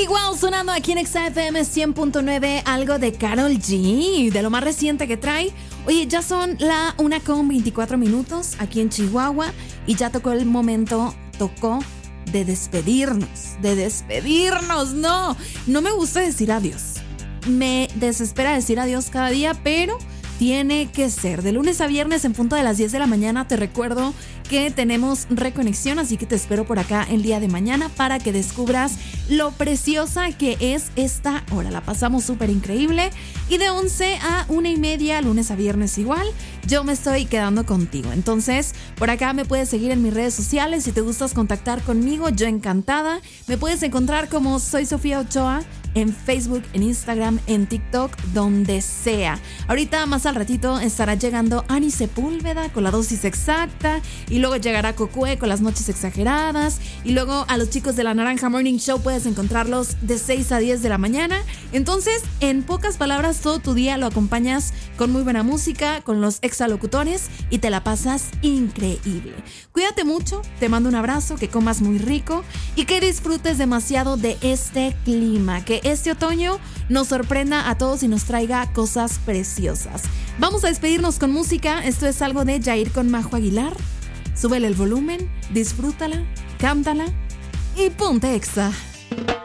Igual sonando aquí en XFM 100.9, algo de Karol G, de lo más reciente que trae. Oye, ya son la 1:24 aquí en Chihuahua y ya tocó el momento, de despedirnos. No me gusta decir adiós. Me desespera decir adiós cada día, pero tiene que ser. De lunes a viernes en punto de las 10 de la mañana te recuerdo que tenemos reconexión, así que te espero por acá el día de mañana para que descubras lo preciosa que es esta hora. La pasamos súper increíble y de 11 a 1:30, lunes a viernes igual, yo me estoy quedando contigo. Entonces, por acá me puedes seguir en mis redes sociales. Si te gustas contactar conmigo, yo encantada. Me puedes encontrar como Soy Sofía Ochoa en Facebook, en Instagram, en TikTok, donde sea. Ahorita más al ratito estará llegando Ani Sepúlveda con la dosis exacta y luego llegará Cocue con las noches exageradas y luego a los chicos de la Naranja Morning Show puedes encontrarlos de 6 a 10 de la mañana. Entonces, en pocas palabras, todo tu día lo acompañas con muy buena música, con los exalocutores y te la pasas increíble. Cuídate mucho, te mando un abrazo, que comas muy rico y que disfrutes demasiado de este clima, que este otoño nos sorprenda a todos y nos traiga cosas preciosas. Vamos a despedirnos con música. Esto es algo de Jair con Majo Aguilar. Súbele el volumen, disfrútala, cántala y ponte Exa.